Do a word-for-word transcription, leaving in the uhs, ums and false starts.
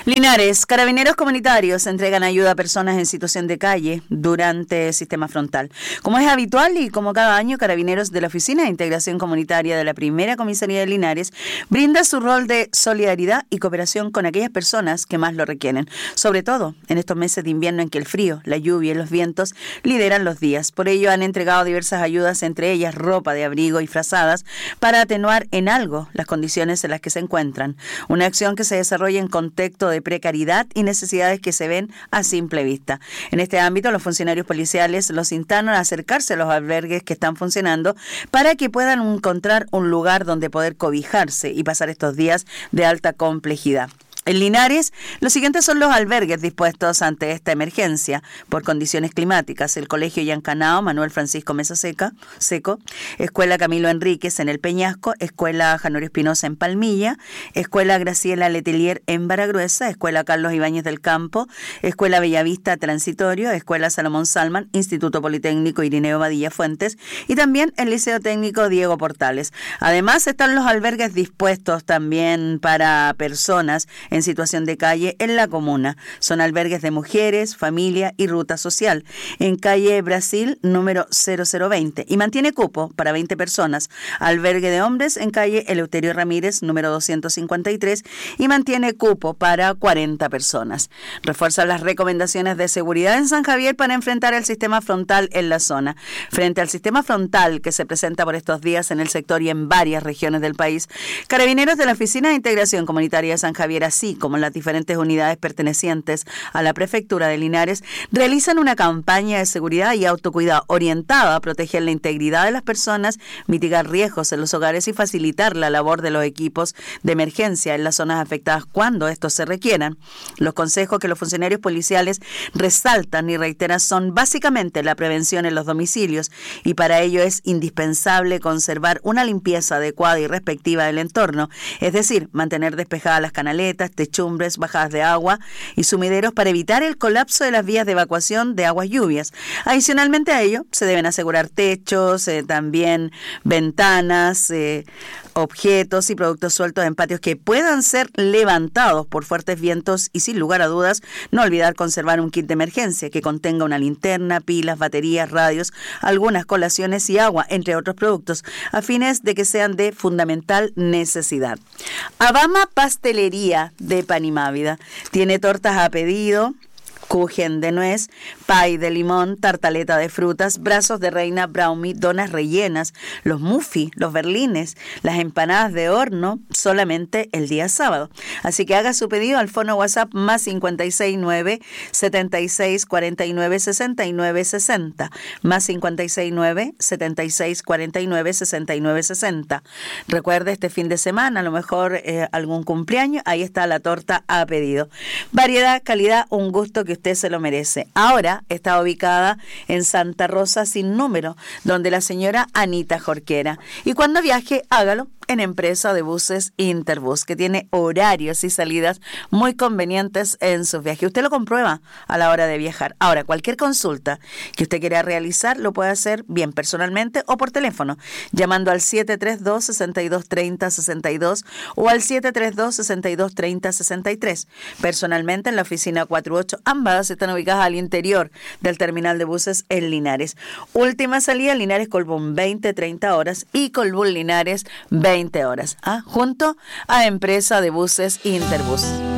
Linares, carabineros comunitarios entregan ayuda a personas en situación de calle durante Sistema Frontal. Como es habitual y como cada año, Carabineros de la Oficina de Integración Comunitaria de la Primera Comisaría de Linares brinda su rol de solidaridad y cooperación con aquellas personas que más lo requieren, sobre todo en estos meses de invierno en que el frío, la lluvia y los vientos lideran los días. Por ello han entregado diversas ayudas, entre ellas ropa de abrigo y frazadas, para atenuar en algo las condiciones en las que se encuentran. Una acción que se desarrolla en contexto de precariedad y necesidades que se ven a simple vista. En este ámbito, los funcionarios policiales los instan a acercarse a los albergues que están funcionando para que puedan encontrar un lugar donde poder cobijarse y pasar estos días de alta complejidad. En Linares, los siguientes son los albergues dispuestos ante esta emergencia por condiciones climáticas: el Colegio Yancanao Manuel Francisco Mesa Seca, Seco, Escuela Camilo Enríquez en el Peñasco, Escuela Janorio Espinosa en Palmilla, Escuela Graciela Letelier en Baragruesa, Escuela Carlos Ibáñez del Campo, Escuela Bellavista Transitorio, Escuela Salomón Salman, Instituto Politécnico Irineo Badilla Fuentes y también el Liceo Técnico Diego Portales. Además, están los albergues dispuestos también para personas en situación de calle en la comuna. Son albergues de mujeres, familia y ruta social. En calle Brasil, número cero cero veinte. Y mantiene cupo para veinte personas. Albergue de hombres en calle Eleuterio Ramírez, número doscientos cincuenta y tres. Y mantiene cupo para cuarenta personas. Refuerza las recomendaciones de seguridad en San Javier para enfrentar el sistema frontal en la zona. Frente al sistema frontal que se presenta por estos días en el sector y en varias regiones del país, Carabineros de la Oficina de Integración Comunitaria de San Javier, así como las diferentes unidades pertenecientes a la Prefectura de Linares, realizan una campaña de seguridad y autocuidado orientada a proteger la integridad de las personas, mitigar riesgos en los hogares y facilitar la labor de los equipos de emergencia en las zonas afectadas cuando estos se requieran. Los consejos que los funcionarios policiales resaltan y reiteran son básicamente la prevención en los domicilios, y para ello es indispensable conservar una limpieza adecuada y respectiva del entorno, es decir, mantener despejadas las canaletas, techumbres, bajadas de agua y sumideros para evitar el colapso de las vías de evacuación de aguas lluvias. Adicionalmente a ello, se deben asegurar techos, eh, también ventanas, eh, objetos y productos sueltos en patios que puedan ser levantados por fuertes vientos y, sin lugar a dudas, no olvidar conservar un kit de emergencia que contenga una linterna, pilas, baterías, radios, algunas colaciones y agua, entre otros productos, a fines de que sean de fundamental necesidad. Abama Pastelería de Panimávida tiene tortas a pedido, kuchen de nuez, pie de limón, tartaleta de frutas, brazos de reina, brownie, donas rellenas, los muffins, los berlines, las empanadas de horno, solamente el día sábado. Así que haga su pedido al fono WhatsApp más cincuenta y seis nueve, setenta y seis cuarenta y nueve, sesenta y nueve sesenta, más cincuenta y seis nueve, setenta y seis cuarenta y nueve, sesenta y nueve sesenta. Recuerde, este fin de semana, a lo mejor eh, algún cumpleaños, ahí está la torta a pedido. Variedad, calidad, un gusto que usted se lo merece. Ahora está ubicada en Santa Rosa sin número, donde la señora Anita Jorquera. Y cuando viaje, hágalo en Empresa de Buses Interbus, que tiene horarios y salidas muy convenientes en sus viajes. Usted lo comprueba a la hora de viajar. Ahora, cualquier consulta que usted quiera realizar lo puede hacer bien personalmente o por teléfono, llamando al siete tres dos, seis dos tres cero, seis dos o al siete tres dos, seis dos tres cero, seis tres. Personalmente en la oficina cuarenta y ocho, ambas están ubicadas al interior del terminal de buses en Linares. Última salida, Linares Colbún, veinte, treinta horas, y Colbún Linares, veinte horas, ¿ah? junto a Empresa de Buses Interbus.